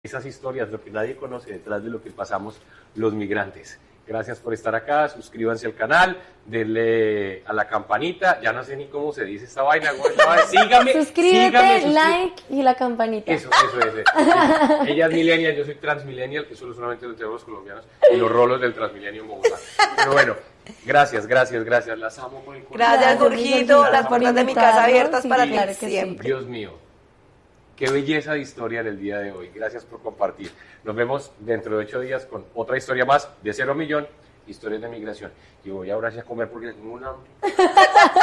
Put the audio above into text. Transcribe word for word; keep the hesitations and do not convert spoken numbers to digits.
Esas historias, lo que nadie conoce detrás de lo que pasamos los migrantes. Gracias por estar acá, suscríbanse al canal, denle a la campanita, ya no sé ni cómo se dice esta vaina, sígame, suscríbete, sígame, like y la campanita. Eso, eso, eso, eso. Ella es millennial, yo soy transmillennial, que solo solamente lo tenemos los colombianos, y los rolos del Transmilenio en Bogotá. Pero bueno, gracias, gracias, gracias, las amo con el corazón. Gracias, Jorgito, las puertas de mi casa abiertas para ti claro que siempre. Dios mío. Qué belleza de historia en el día de hoy. Gracias por compartir. Nos vemos dentro de ocho días con otra historia más de Cero Millón, historias de migración. Y voy ahora sí a comer porque tengo una hambre.